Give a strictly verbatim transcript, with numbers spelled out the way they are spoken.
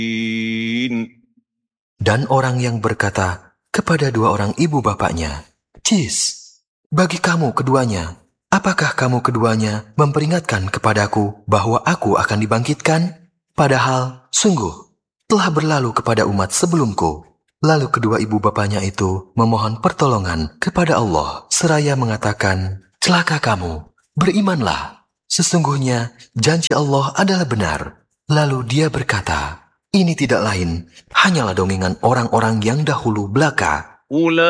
Dan orang yang berkata kepada dua orang ibu bapaknya, "Cis, bagi kamu keduanya, apakah kamu keduanya memperingatkan kepadaku bahwa aku akan dibangkitkan? Padahal, sungguh, telah berlalu kepada umat sebelumku." Lalu kedua ibu bapaknya itu memohon pertolongan kepada Allah, seraya mengatakan, "Celaka kamu, berimanlah. Sesungguhnya janji Allah adalah benar." Lalu dia berkata, "Ini tidak lain, hanyalah dongengan orang-orang yang dahulu belaka."